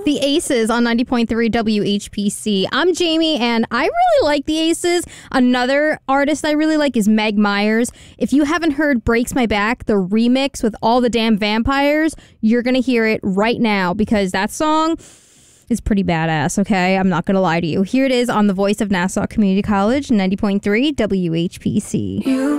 The Aces on 90.3 WHPC. I'm Jamie, and I really like the Aces. Another artist I really like is Meg Myers. If you haven't heard Breaks My Back, the remix with all the damn vampires, you're going to hear it right now because that song is pretty badass, okay? I'm not going to lie to you. Here it is on the Voice of Nassau Community College, 90.3 WHPC.